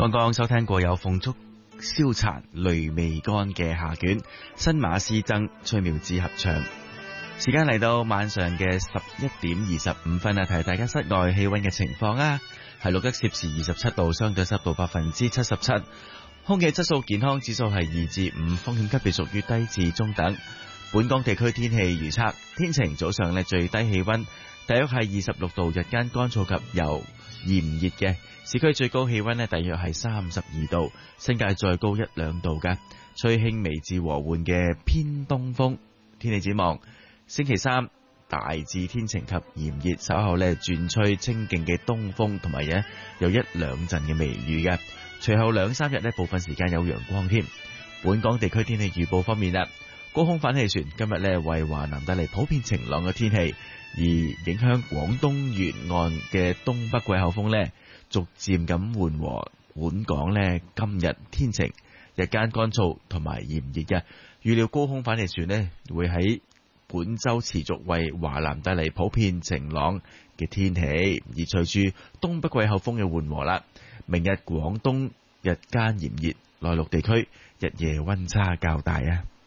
剛剛收聽過有鳳燭燒殘淚未乾嘅下卷，新馬師曾崔妙芝合唱。時間嚟到晚上嘅11:25啊，提提大家室外氣溫嘅情況啊，係錄得攝氏27度，相對濕度77%，空氣質素健康指數係2至5，風險級別屬於低至中等。本港地區天氣預測，天晴，早上咧最低氣溫大約係26度，日間乾燥及有炎熱嘅。市區最高氣溫咧大約係32度，新界再高1-2度嘅，吹輕微至和緩嘅偏東風。天氣展望，星期三大致天晴及炎熱，稍後咧轉吹清勁嘅東風，同埋有1-2陣嘅微雨嘅。隨後2-3日咧部分時間有陽光添。本港地區天氣預報方面啦，高空反氣旋今日咧為華南帶嚟普遍晴朗嘅天氣，而影響廣東沿岸嘅東北季候風咧逐漸咁緩和。本港咧今日天晴，日間乾燥同埋炎熱嘅，預料高空反氣旋咧會喺本周持續為華南帶嚟普遍晴朗嘅天氣，而隨住東北季候風嘅緩和啦，明日廣東日間炎熱，內陸地區日夜溫差較大啊。